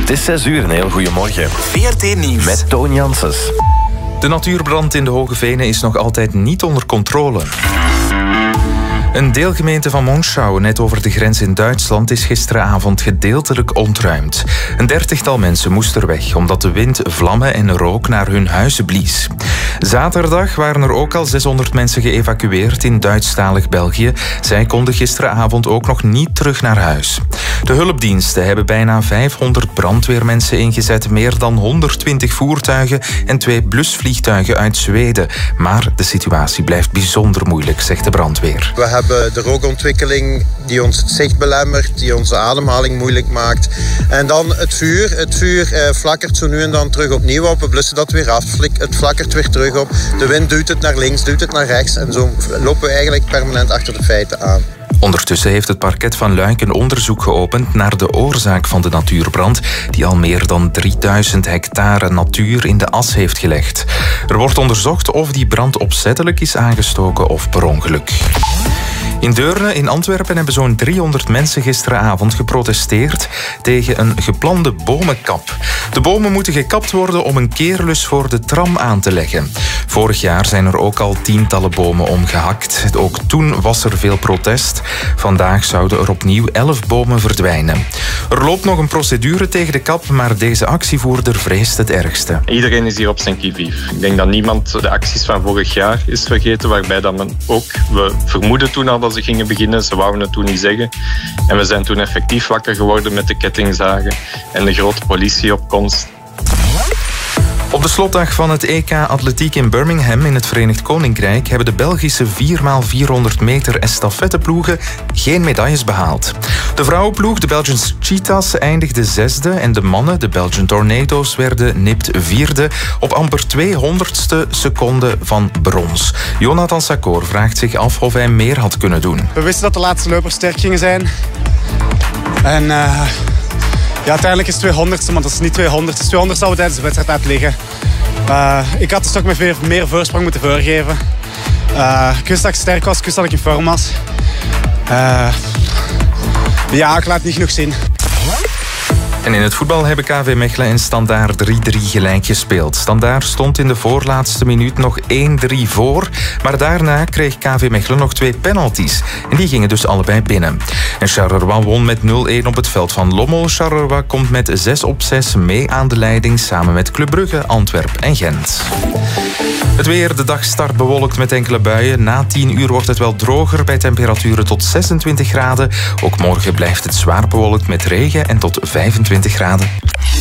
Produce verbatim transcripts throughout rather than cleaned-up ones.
Het is zes uur, een heel goedemorgen. V R T Nieuws. Met Toon Janssens. De natuurbrand in de Hoge Venen is nog altijd niet onder controle. Een deelgemeente van Monschau, net over de grens in Duitsland, is gisteravond gedeeltelijk ontruimd. Een dertigtal mensen moesten er weg, omdat de wind vlammen en rook naar hun huizen blies. Zaterdag waren er ook al zeshonderd mensen geëvacueerd in Duitsstalig België. Zij konden gisteravond ook nog niet terug naar huis. De hulpdiensten hebben bijna vijfhonderd brandweermensen ingezet, meer dan honderdtwintig voertuigen en twee blusvliegtuigen uit Zweden. Maar de situatie blijft bijzonder moeilijk, zegt de brandweer. We hebben de rookontwikkeling die ons het zicht belemmert, die onze ademhaling moeilijk maakt. En dan het vuur. Het vuur eh, flakkert zo nu en dan terug opnieuw op. We blussen dat weer af. Het flakkert weer terug op. De wind duwt het naar links, duwt het naar rechts. En zo lopen we eigenlijk permanent achter de feiten aan. Ondertussen heeft het parket van Luik een onderzoek geopend naar de oorzaak van de natuurbrand, die al meer dan drieduizend hectare natuur in de as heeft gelegd. Er wordt onderzocht of die brand opzettelijk is aangestoken of per ongeluk. In Deurne in Antwerpen hebben zo'n driehonderd mensen gisteravond geprotesteerd tegen een geplande bomenkap. De bomen moeten gekapt worden om een keerlus voor de tram aan te leggen. Vorig jaar zijn er ook al tientallen bomen omgehakt. Ook toen was er veel protest. Vandaag zouden er opnieuw elf bomen verdwijnen. Er loopt nog een procedure tegen de kap, maar deze actievoerder vreest het ergste. Iedereen is hier op zijn qui-vive. Ik denk dat niemand de acties van vorig jaar is vergeten, waarbij dat men ook, we vermoeden toen al dat ze gingen beginnen, ze wouden het toen niet zeggen. En we zijn toen effectief wakker geworden met de kettingzagen en de grote politieopkomst. Op de slotdag van het E K Atletiek in Birmingham in het Verenigd Koninkrijk hebben de Belgische vier bij vierhonderd meter estafetteploegen geen medailles behaald. De vrouwenploeg, de Belgian Cheetahs, eindigde zesde en de mannen, de Belgian Tornado's, werden nipt vierde op amper tweehonderdste seconde van brons. Jonathan Sakor vraagt zich af of hij meer had kunnen doen. We wisten dat de laatste leupers sterk gingen zijn. En... Uh... Ja, uiteindelijk is het tweehonderdste, maar dat is niet tweehonderd. Het is tweehonderd zou we tijdens de wedstrijd uitliggen. Uh, ik had dus toch met meer, meer voorsprong moeten voorgeven. Uh, ik wist dat ik sterk was, ik wist dat ik in vorm was. Uh, ja, ik laat het niet genoeg zien. En in het voetbal hebben K V Mechelen en Standaard drie drie gelijk gespeeld. Standaard stond in de voorlaatste minuut nog één drie voor. Maar daarna kreeg K V Mechelen nog twee penalties. En die gingen dus allebei binnen. En Charleroi won met nul een op het veld van Lommel. Charleroi komt met zes op zes mee aan de leiding samen met Club Brugge, Antwerpen en Gent. Het weer, de dag start bewolkt met enkele buien. Na tien uur wordt het wel droger bij temperaturen tot zesentwintig graden. Ook morgen blijft het zwaar bewolkt met regen en tot vijfentwintig graden.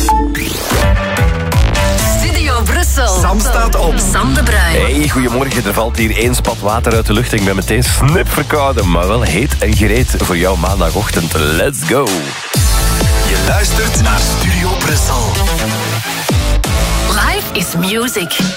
Studio Brussel. Sam staat op. Sam de Bruin. Hey, goedemorgen. Er valt hier één spat water uit de lucht. Ik ben meteen snip verkouden, maar wel heet en gereed voor jouw maandagochtend. Let's go. Je luistert naar Studio Brussel. Life is music.